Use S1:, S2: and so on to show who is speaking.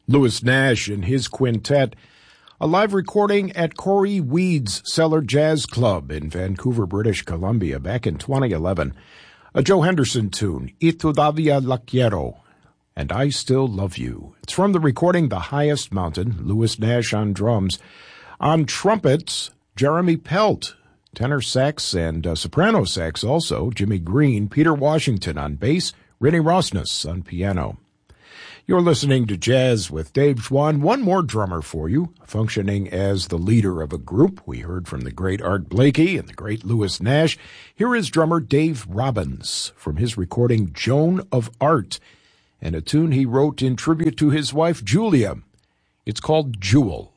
S1: Louis Nash and his quintet, a live recording at Corey Weed's Cellar Jazz Club in Vancouver, British Columbia back in 2011. A Joe Henderson tune, Y Todavía La Quiero, and I Still Love You. It's from the recording The Highest Mountain, Louis Nash on drums. On trumpets, Jeremy Pelt, tenor sax and soprano sax also, Jimmy Green, Peter Washington on bass, Rennie Rosnes on piano. You're listening to Jazz with Dave Schwann. One more drummer for you, functioning as the leader of a group. We heard from the great Art Blakey and the great Louis Nash. Here is drummer Dave Robbins from his recording Joan of Art, and a tune he wrote in tribute to his wife Julia. It's called Jewel.